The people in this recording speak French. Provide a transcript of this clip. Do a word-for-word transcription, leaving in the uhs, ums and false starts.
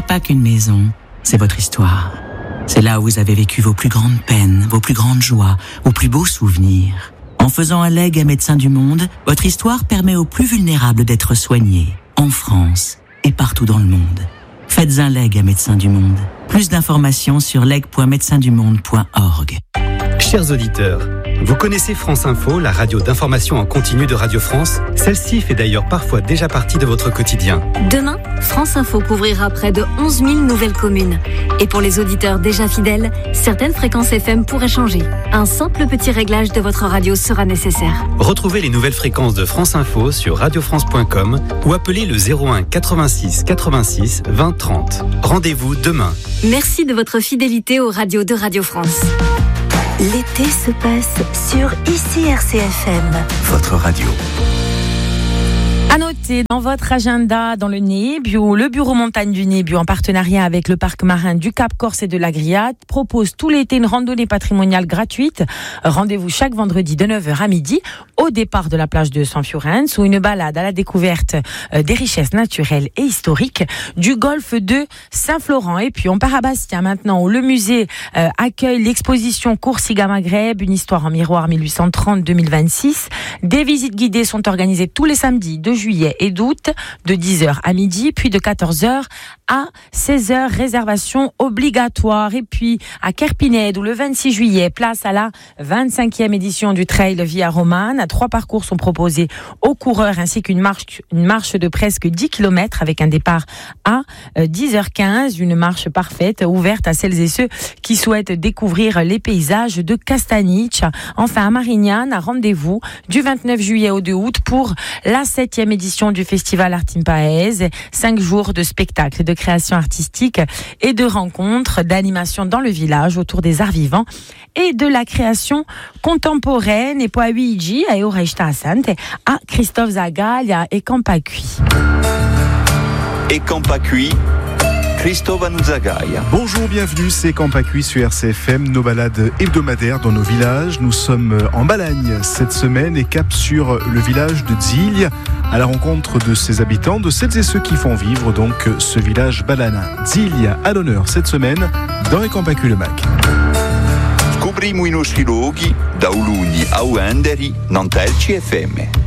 pas qu'une maison, c'est votre histoire. C'est là où vous avez vécu vos plus grandes peines, vos plus grandes joies, vos plus beaux souvenirs. En faisant un legs à Médecins du Monde, votre histoire permet aux plus vulnérables d'être soignés, en France et partout dans le monde. Faites un legs à Médecins du Monde. Plus d'informations sur leg point médecins du monde point org. Chers auditeurs, vous connaissez France Info, la radio d'information en continu de Radio France? Celle-ci fait d'ailleurs parfois déjà partie de votre quotidien. Demain, France Info couvrira près de onze mille nouvelles communes. Et pour les auditeurs déjà fidèles, certaines fréquences F M pourraient changer. Un simple petit réglage de votre radio sera nécessaire. Retrouvez les nouvelles fréquences de France Info sur radio france point com ou appelez le zéro un quatre-vingt-six quatre-vingt-six vingt trente. Rendez-vous demain. Merci de votre fidélité aux radios de Radio France. L'été se passe sur I C R C F M. Votre radio. À noter dans votre agenda, dans le Nébio, le bureau montagne du Nébio, en partenariat avec le parc marin du Cap Corse et de la Griade, propose tout l'été une randonnée patrimoniale gratuite. Rendez-vous chaque vendredi de neuf heures à midi au départ de la plage de San Fiorenzo, ou une balade à la découverte des richesses naturelles et historiques du golfe de Saint-Florent. Et puis on part à Bastia maintenant, où le musée euh, accueille l'exposition Coursiga Maghreb, une histoire en miroir mille huit cent trente à deux mille vingt-six. Des visites guidées sont organisées tous les samedis de juillet et d'août, de dix heures à midi, puis de quatorze heures à seize heures, réservation obligatoire. Et puis à Kerpinède, où le vingt-six juillet, place à la vingt-cinquième édition du Trail Via Romana. Trois parcours sont proposés aux coureurs, ainsi qu'une marche, une marche de presque dix kilomètres avec un départ à dix heures quinze, une marche parfaite ouverte à celles et ceux qui souhaitent découvrir les paysages de Castanic. Enfin à Marignane, rendez-vous du vingt-neuf juillet au deux août pour la septième édition du Festival Artim Paese. Cinq jours de spectacles, de création artistique et de rencontres, d'animation dans le village autour des arts vivants et de la création contemporaine. Et poi Luigi a Euresta Asante à Christophe Zagaglia et Campacui. Et Campacui, Christophe Zagaglia. Bonjour, bienvenue, c'est Campacui sur R C F M, nos balades hebdomadaires dans nos villages. Nous sommes en Balagne cette semaine et cap sur le village de Ziglia, à la rencontre de ses habitants, de celles et ceux qui font vivre donc ce village balanin. Ziglia à l'honneur cette semaine dans les Campacui le Mac. Scopriamo i nostri luoghi da Uluni a Uenderi, non Telci F M.